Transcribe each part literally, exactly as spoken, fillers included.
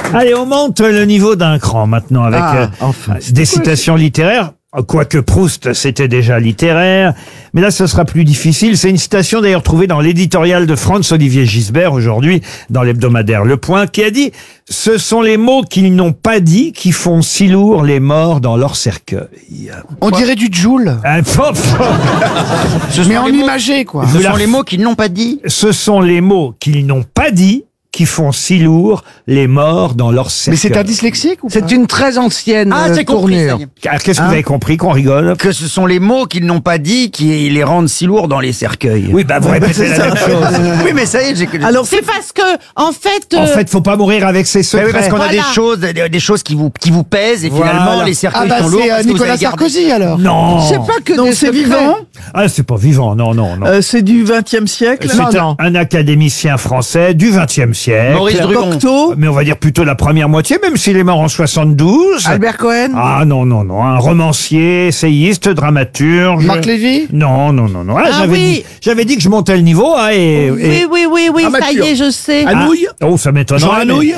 Allez, on monte le niveau d'un cran maintenant avec Ah, euh, enfin. des citations littéraires. Quoique Proust, c'était déjà littéraire. Mais là, ce sera plus difficile. C'est une citation d'ailleurs trouvée dans l'éditorial de Franz-Olivier Gisbert, aujourd'hui, dans l'hebdomadaire Le Point, qui a dit « Ce sont les mots qu'ils n'ont pas dit qui font si lourd les morts dans leur cercueil. » On dirait du Joule. Un pop. Mais en imagé, quoi. Ce sont les mots qu'ils n'ont pas dit. Ce sont les mots qu'ils n'ont pas dit qui font si lourd les morts dans leur cercueil. Mais c'est un dyslexique ou pas? C'est une très ancienne Ah, euh, c'est compris. tournure. ça y est. Ah, qu'est-ce que Hein vous avez compris qu'on rigole? Que ce sont les mots qu'ils n'ont pas dit qui les rendent si lourds dans les cercueils. Oui, bah vous répétez la même chose. Oui, mais ça y est, j'ai que. Alors, C'est parce que, en fait, En euh, fait, faut pas mourir avec ses Mais secrets. oui, parce qu'on a Voilà. des choses, des, des choses qui vous qui vous pèsent et Voilà. finalement les Ah cercueils bah sont lourds. c'est euh, parce que vous Nicolas avez gardé- Sarkozy alors. Non. c'est pas que Non, des c'est secrets. vivant. Ah, c'est pas vivant, non, non, non. Euh, c'est du vingtième siècle. C'est un, un académicien français du vingtième siècle. Maurice Druon. Cocteau, Mais on va dire plutôt la première moitié, même s'il est mort en soixante-douze. Albert Cohen. Ah non, non, non. Un romancier, essayiste, dramaturge. Marc Lévy. Non, non, non, non. Ah, Ah j'avais oui. dit, j'avais dit que je montais le niveau, hein, et, oui, et- oui, oui, oui, ça Amateur. y est, je sais. Ah, Anouilh. oh, ça m'étonnerait. Jean mais- Anouilh.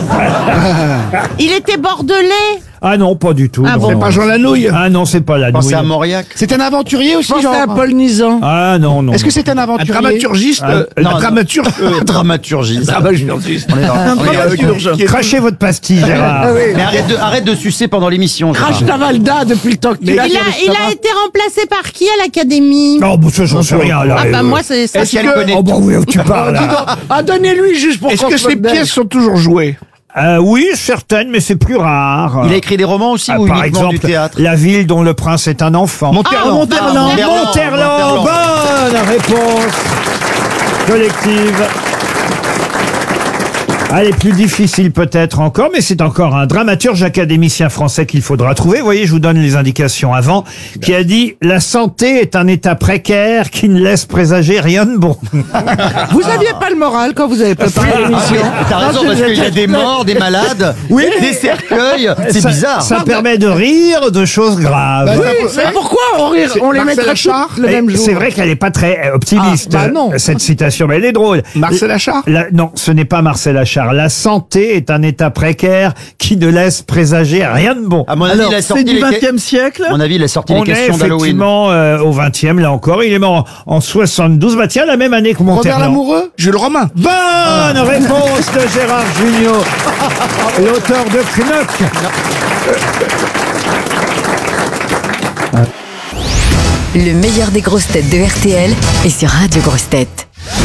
Il était bordelais. Ah non, pas du tout. Ah non, bon. non. Pas Jean Lanouille. Ah non, c'est pas la Pensez nouille. à Mauriac. C'est un aventurier aussi, Pensez genre. à Paul Nizan. Ah non, non. Est-ce que non. c'est un aventurier? dramaturgiste, Ah, euh, non, un non. dramaturge, euh, Dramaturgie. ça. dramaturgiste. On est dans- on est dans- dramaturge. Crachez votre pastille, Gérard. Mais arrête de, arrête de sucer pendant l'émission. Gérard. Crash Tavalda depuis le temps que tu Il l'as. a, il a été remplacé par qui à l'académie? Non, bon, ça, j'en sais rien, là. Ah bah euh. moi, c'est ça. Est-ce qu'elle que- connaît Oh, bon, oui, tu parles, là. Ah, donnez-lui juste pour Est-ce qu'on que se ces moque d'elle. pièces sont toujours jouées? Euh, oui, certaines, mais c'est plus rare. Il a écrit des romans aussi Ah, ou par uniquement exemple, du théâtre? La ville dont le prince est un enfant. Monterland. Ah, Monterland. Monterland, bonne réponse collective. Allez, plus difficile peut-être encore, mais c'est encore un dramaturge académicien français qu'il faudra trouver. Vous voyez, je vous donne les indications avant, qui a dit « La santé est un état précaire qui ne laisse présager rien de bon. Vous aviez pas le moral quand vous avez préparé l'émission. Ah, T'as raison, parce qu'il y a des morts, des malades, des cercueils. » C'est Ça- bizarre. Ça permet de rire de choses graves. Oui, mais pourquoi on, rit- on les Marcel mettrait Achard toutes le Et même jour? c'est vrai qu'elle n'est pas très euh, optimiste, Ah, bah non. euh, cette citation, mais elle est drôle. Marcel Achard. La- non, ce n'est pas Marcel Achard. La santé est un état précaire qui ne laisse présager rien de bon. À mon avis, Alors, il a c'est sorti du les... vingtième siècle. À mon avis, il a sorti On les est questions d'Halloween. effectivement euh, au vingtième, là encore. Il est mort en, en soixante-douze. Bah tiens, la même année que Robert Monterland. Lamoureux. Jules Romain. Bonne réponse de Gérard Jugnot, l'auteur de Knock. Le meilleur des grosses têtes de R T L est sur Radio Grosses Têtes.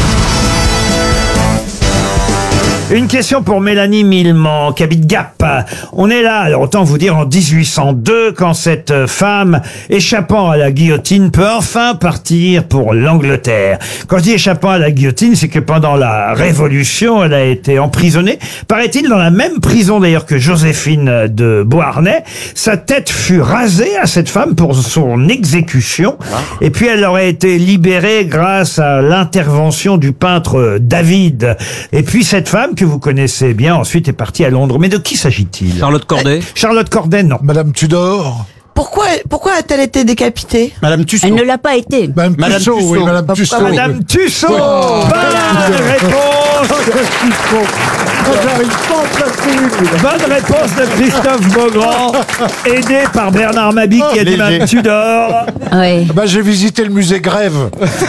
Une question pour Mélanie Millement, qui habite Gap. On est là, alors autant vous dire en dix-huit cent deux, quand cette femme, échappant à la guillotine, peut enfin partir pour l'Angleterre. Quand je dis échappant à la guillotine, c'est que pendant la Révolution, elle a été emprisonnée, paraît-il dans la même prison d'ailleurs que Joséphine de Beauharnais. Sa tête fut rasée à cette femme pour son exécution, et puis elle aurait été libérée grâce à l'intervention du peintre David. Et puis cette femme, que vous connaissez bien, ensuite est partie à Londres. Mais de qui s'agit-il? Charlotte Corday. Charlotte Corday, non. Madame Tudor. Pourquoi, pourquoi a-t-elle été décapitée? Madame Tussaud. Elle ne l'a pas été. Madame, Madame Tussaud, Tussaud. oui, Madame Pourquoi Tussaud. Madame Tussaud. Bonne réponse. Bonne réponse de Christophe Beaugrand, aidé par Bernard Mabie qui a dit Léger. Madame Tudor. Oui. Ah bah, j'ai visité le musée Grève.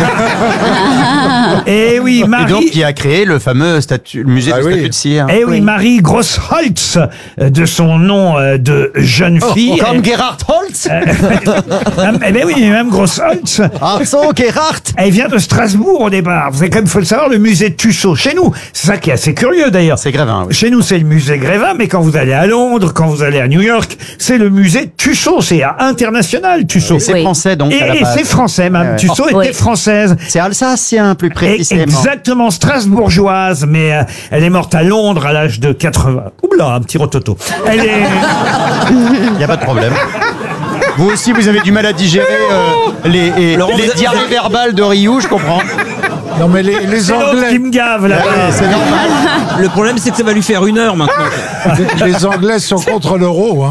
Et oui, Et donc, Marie. qui a créé le fameux statut, le musée Ah du oui. statut de cire. Eh oui, Marie Grossholtz, euh, de son nom euh, de jeune fille. Comme Gerhard Holtz. Ah, eh ben oui, même Grossholtz. Ah, son Gerhard. Elle vient de Strasbourg au départ. Vous savez quand même, faut le savoir, le musée de Tussaud. Chez nous, c'est ça qui est assez curieux d'ailleurs. C'est Grévin, oui. Chez nous, c'est le musée Grévin, mais quand vous allez à Londres, quand vous allez à New York, c'est le musée Tussaud. C'est international, Tussaud. Et c'est Oui. français, donc, Et, à la et base. c'est français, même. Ouais, ouais. Tussaud Oh, était oui. française. C'est alsacien, plus Et- précisément. Exactement, strasbourgeoise, mais euh, elle est morte à Londres à l'âge de quatre-vingts. Oula, un petit rototo. Elle est... Il n'y a pas de problème. Vous aussi, vous avez du mal à digérer euh, les, et- Laurent, les vous- diarrhées verbales de Ryu, je comprends. Non, mais les, les C'est l'autre qui Anglais, me gave, là. Ouais, c'est normal. Le problème, c'est que ça va lui faire une heure maintenant. les Anglais sont contre l'euro. Hein.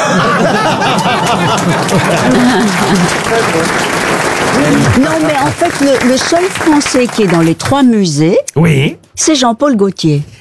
Non, mais en fait, le, le seul Français qui est dans les trois musées, Oui. c'est Jean-Paul Gaultier.